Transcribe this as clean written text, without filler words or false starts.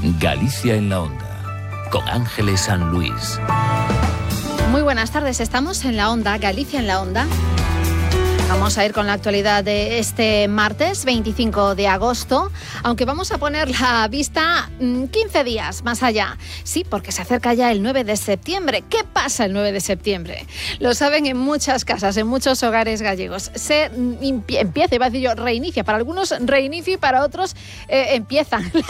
Galicia en la Onda, con Ángeles San Luis. Muy buenas tardes, estamos en la Onda, Galicia en la Onda. Vamos a ir con la actualidad de este martes 25 de agosto, aunque vamos a poner la vista 15 días más allá. Sí, porque se acerca ya el 9 de septiembre. ¿Qué pasa el 9 de septiembre? Lo saben en muchas casas, en muchos hogares gallegos. Se empieza, iba a decir yo, reinicia. Para algunos reinicia y para otros empiezan